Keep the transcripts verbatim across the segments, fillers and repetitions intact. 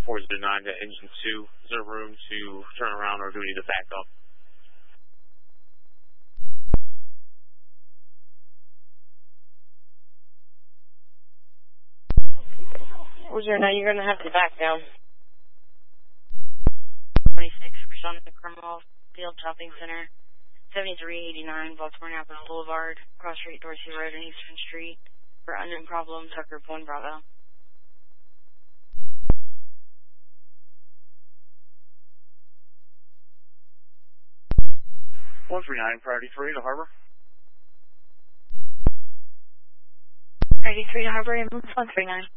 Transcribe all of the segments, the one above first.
four zero nine to engine two. Is there room to turn around or do we need to back up? four zero nine, you're going to have to back down. twenty-six, Personic Criminal Field Shopping Center, seventy-three eighty-nine Baltimore National Boulevard, Cross Street, Dorsey Road, and Eastern Street. For unknown problems, Tucker Point Bravo. one three nine, priority three to Harbor. Priority three to Harbor, ambulance one three nine.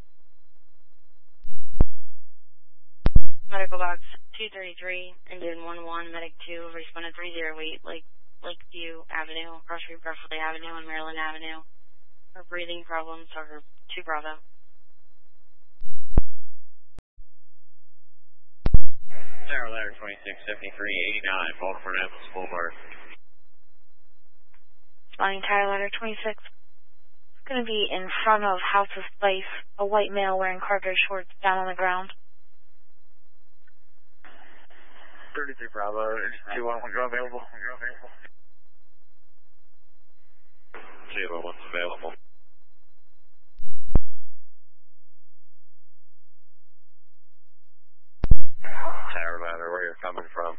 Medical box two thirty-three, engine one one, medic two, responded three zero eight, Lake, Lakeview Avenue, Cross Street, Beverly Avenue, and Maryland Avenue. For breathing problems, Tucker two Bravo. Tower Ladder twenty-six seventy-three eighty-nine, Baltimore National Boulevard. Flying Tower Ladder twenty-six. It's going to be in front of House of Spice, a white male wearing cargo shorts down on the ground. thirty-three Bravo, two one one, you're available. You're available. zero one's available. Tower Ladder, where you're coming from.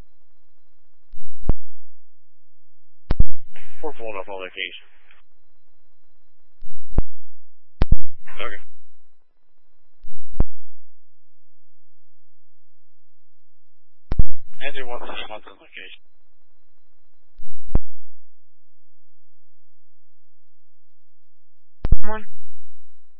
We're pulling up on location. Okay. Engine one six one on location. One.